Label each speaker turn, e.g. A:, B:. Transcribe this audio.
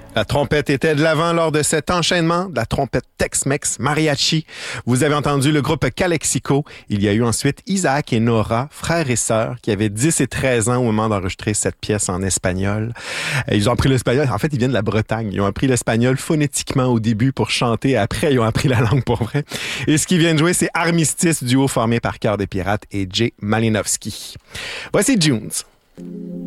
A: La trompette était de l'avant lors de cet enchaînement de la trompette Tex-Mex Mariachi. Vous avez entendu le groupe Calexico. Il y a eu ensuite Isaac et Nora, frères et sœurs, qui avaient 10 et 13 ans au moment d'enregistrer cette pièce en espagnol. Ils ont appris l'espagnol. En fait, ils viennent de la Bretagne. Ils ont appris l'espagnol phonétiquement au début pour chanter. Après, ils ont appris la langue pour vrai. Et ce qu'ils viennent jouer, c'est Armistice, duo formé par Cœur des Pirates et Jay Malinowski. Voici Junes.